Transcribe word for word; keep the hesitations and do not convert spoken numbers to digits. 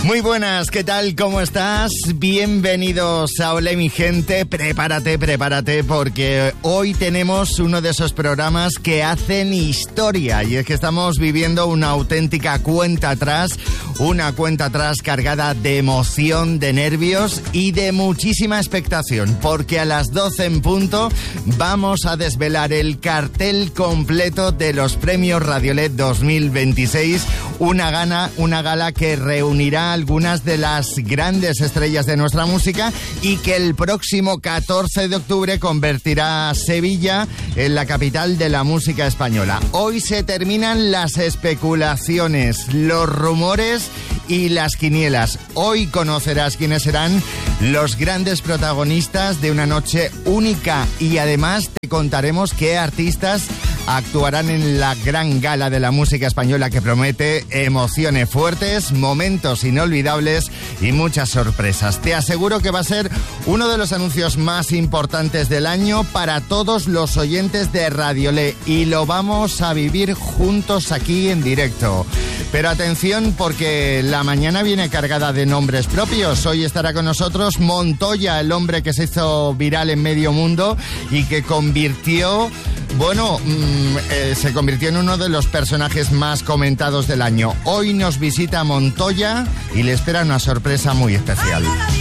Muy buenas, ¿qué tal? ¿Cómo estás? Bienvenidos a Olé mi gente. Prepárate, prepárate, porque hoy tenemos uno de esos programas que hacen historia. Y es que estamos viviendo una auténtica cuenta atrás, una cuenta atrás cargada de emoción, de nervios y de muchísima expectación. Porque a las doce en punto vamos a desvelar el cartel completo de los premios Radiolet dos mil veintiséis. Una gana, una gala que reunirá algunas de las grandes estrellas de nuestra música y que el próximo catorce de octubre convertirá a Sevilla en la capital de la música española. Hoy se terminan las especulaciones, los rumores y las quinielas. Hoy conocerás quiénes serán los grandes protagonistas de una noche única y además te contaremos qué artistas actuarán en la gran gala de la música española que promete emociones fuertes, momentos inolvidables y muchas sorpresas. Te aseguro que va a ser uno de los anuncios más importantes del año para todos los oyentes de Radiolet y lo vamos a vivir juntos aquí en directo. Pero atención porque la mañana viene cargada de nombres propios. Hoy estará con nosotros Montoya, el hombre que se hizo viral en medio mundo y que convirtió... Bueno, mmm, eh, se convirtió en uno de los personajes más comentados del año. Hoy nos visita Montoya y le espera una sorpresa muy especial.